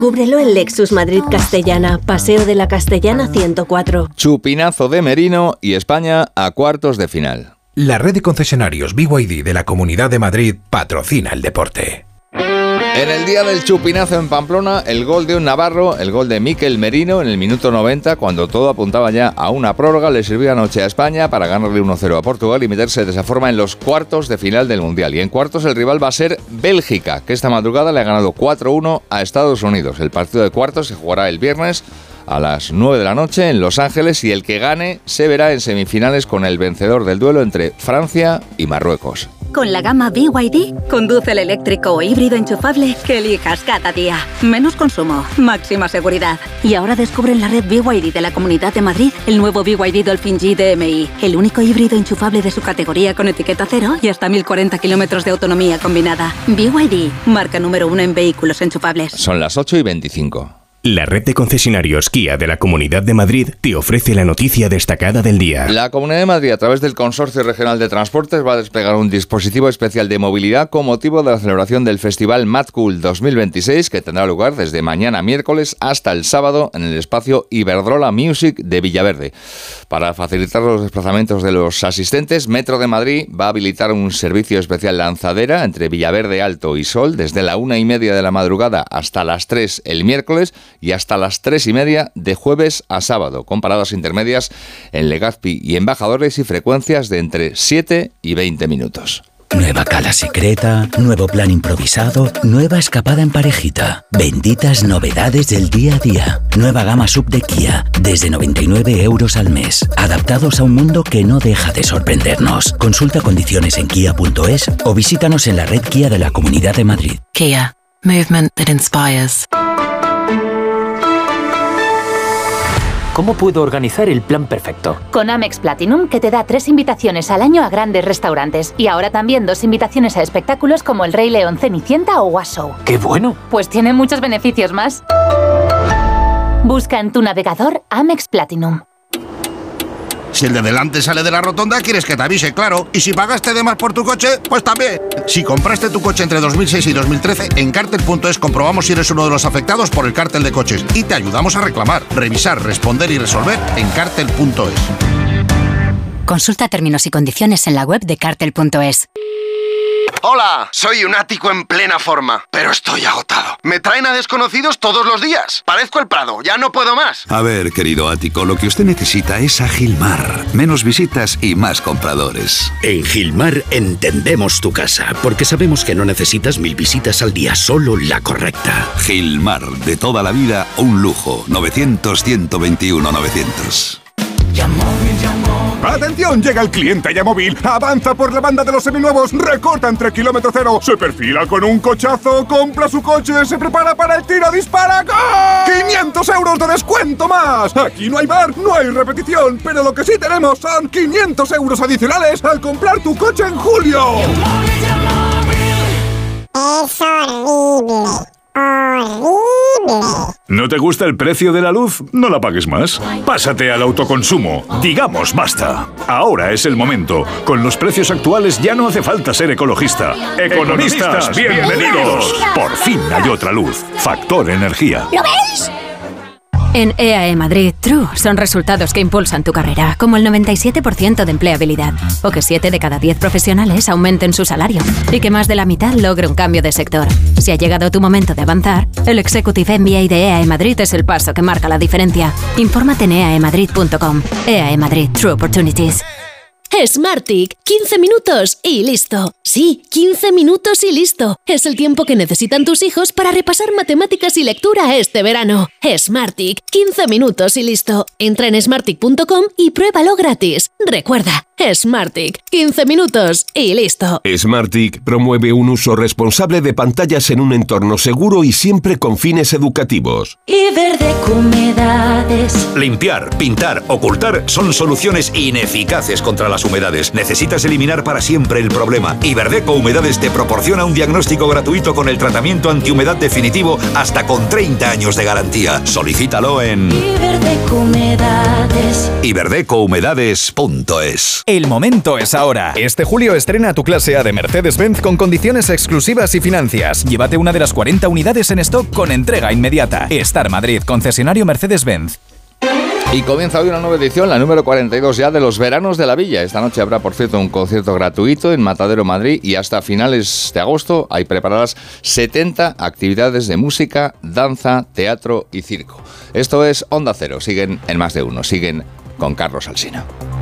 Cúbrelo en Lexus Madrid Castellana, Paseo de la Castellana 104. Chupinazo de Merino y España a cuartos de final. La red de concesionarios BYD de la Comunidad de Madrid patrocina el deporte. En el día del chupinazo en Pamplona, el gol de un navarro, el gol de Mikel Merino en el minuto 90, cuando todo apuntaba ya a una prórroga, le sirvió anoche a España para ganarle 1-0 a Portugal y meterse de esa forma en los cuartos de final del Mundial. Y en cuartos el rival va a ser Bélgica, que esta madrugada le ha ganado 4-1 a Estados Unidos. El partido de cuartos se jugará el viernes a las 9 de la noche en Los Ángeles y el que gane se verá en semifinales con el vencedor del duelo entre Francia y Marruecos. Con la gama BYD, conduce el eléctrico o híbrido enchufable que elijas cada día. Menos consumo, máxima seguridad. Y ahora descubre en la red BYD de la Comunidad de Madrid el nuevo BYD Dolphin G DMI, el único híbrido enchufable de su categoría con etiqueta cero y hasta 1040 kilómetros de autonomía combinada. BYD, marca número 1 en vehículos enchufables. Son las 8:25. La red de concesionarios Kia de la Comunidad de Madrid te ofrece la noticia destacada del día. La Comunidad de Madrid, a través del Consorcio Regional de Transportes, va a desplegar un dispositivo especial de movilidad con motivo de la celebración del Festival Mad Cool 2026, que tendrá lugar desde mañana miércoles hasta el sábado en el espacio Iberdrola Music de Villaverde. Para facilitar los desplazamientos de los asistentes, Metro de Madrid va a habilitar un servicio especial lanzadera entre Villaverde Alto y Sol desde la 1:30 de la madrugada hasta las 3 el miércoles y hasta las 3:30 de jueves a sábado, con paradas intermedias en Legazpi y Embajadores y frecuencias de entre 7 y 20 minutos. Nueva cala secreta, nuevo plan improvisado, nueva escapada en parejita. Benditas novedades del día a día. Nueva gama sub de Kia, desde 99 euros al mes. Adaptados a un mundo que no deja de sorprendernos. Consulta condiciones en kia.es o visítanos en la red Kia de la Comunidad de Madrid. Kia, movement that inspires. ¿Cómo puedo organizar el plan perfecto? Con Amex Platinum, que te da 3 invitaciones al año a grandes restaurantes. Y ahora también 2 invitaciones a espectáculos como El Rey León, Cenicienta o Was Show. ¡Qué bueno! Pues tiene muchos beneficios más. Busca en tu navegador Amex Platinum. Si el de delante sale de la rotonda, quieres que te avise, claro. Y si pagaste de más por tu coche, pues también. Si compraste tu coche entre 2006 y 2013, en Cartel.es comprobamos si eres uno de los afectados por el cártel de coches y te ayudamos a reclamar, revisar, responder y resolver en Cartel.es. Consulta términos y condiciones en la web de Cartel.es. Hola, soy un ático en plena forma, pero estoy agotado. Me traen a desconocidos todos los días. Parezco el Prado, ya no puedo más. A ver, querido ático, lo que usted necesita es a Gilmar. Menos visitas y más compradores. En Gilmar entendemos tu casa, porque sabemos que no necesitas 1000 visitas al día, solo la correcta. Gilmar, de toda la vida, un lujo. 900-121-900. ¡Atención! Llega el cliente Yamóvil, avanza por la banda de los seminuevos, recorta entre kilómetro cero, se perfila con un cochazo, compra su coche, se prepara para el tiro, dispara, ¡gol! 500 euros de descuento más. Aquí no hay bar, no hay repetición, pero lo que sí tenemos son 500 euros adicionales al comprar tu coche en julio. Es horrible. ¡Horrible! ¿No te gusta el precio de la luz? No la pagues más. Pásate al autoconsumo. Digamos basta. Ahora es el momento. Con los precios actuales ya no hace falta ser ecologista. ¡Economistas, bienvenidos! Por fin hay otra luz. Factor Energía. ¿Lo veis? En EAE Madrid, True son resultados que impulsan tu carrera, como el 97% de empleabilidad, o que 7 de cada 10 profesionales aumenten su salario, y que más de la mitad logre un cambio de sector. Si ha llegado tu momento de avanzar, el Executive MBA de EAE Madrid es el paso que marca la diferencia. Infórmate en eaemadrid.com. EAE Madrid, True Opportunities. Smartick, 15 minutos y listo. Sí, 15 minutos y listo. Es el tiempo que necesitan tus hijos para repasar matemáticas y lectura este verano. Smartick, 15 minutos y listo. Entra en smartick.com y pruébalo gratis. Recuerda, Smartick, 15 minutos y listo. Smartick promueve un uso responsable de pantallas en un entorno seguro y siempre con fines educativos. Iberdeco Humedades. Limpiar, pintar, ocultar son soluciones ineficaces contra las humedades. Necesitas eliminar para siempre el problema. Iberdeco Humedades te proporciona un diagnóstico gratuito con el tratamiento antihumedad definitivo hasta con 30 años de garantía. Solicítalo en Iberdeco Humedades. iberdecohumedades.es. el momento es ahora. Este julio estrena tu clase A de Mercedes-Benz con condiciones exclusivas y financias. Llévate una de las 40 unidades en stock con entrega inmediata. Star Madrid, concesionario Mercedes-Benz. Y comienza hoy una nueva edición, la número 42 ya de los Veranos de la Villa. Esta noche habrá, por cierto, un concierto gratuito en Matadero, Madrid, y hasta finales de agosto hay preparadas 70 actividades de música, danza, teatro y circo. Esto es Onda Cero. Siguen en Más de Uno, siguen con Carlos Alsina.